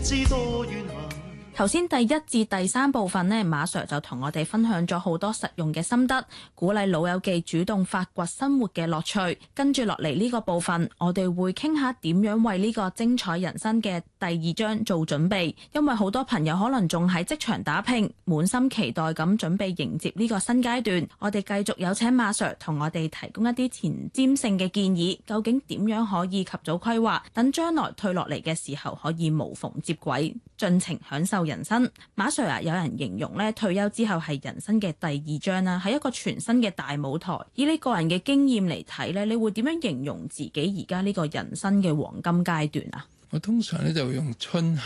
知多遠行。 頭先第一至第三部分呢，馬 Sir 就同我哋分享咗好多實用嘅心得，鼓勵老友記主動發掘生活嘅樂趣。跟住落嚟呢個部分，我哋會傾下點樣為呢個精彩人生嘅第二章做準備，因為好多朋友可能仲喺職場打拼，滿心期待咁準備迎接呢個新階段。我哋繼續有請馬 Sir 同我哋提供一啲前瞻性嘅建議，究竟點樣可以及早規劃，等將來退落嚟嘅時候可以無縫接軌，盡情享受人生。馬 Sir 啊，有人形容咧退休之後係人生嘅第二章啦，係一個全新嘅大舞台。以你個人嘅經驗嚟睇咧，你會點樣形容自己而家呢個人生嘅黃金階段啊？ 我通常咧就會用春